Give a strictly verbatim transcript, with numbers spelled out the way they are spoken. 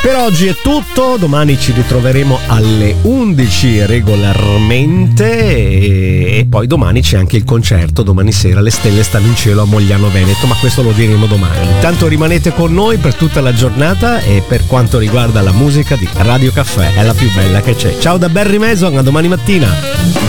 Per oggi è tutto, domani ci ritroveremo alle undici regolarmente e, e poi domani c'è anche il concerto, domani sera le stelle stanno in cielo a Mogliano Veneto, ma questo lo diremo domani. Intanto rimanete con noi per tutta la giornata e per quanto riguarda la musica di Radio Caffè è la più bella che c'è. Ciao da Barry Mason, a domani mattina.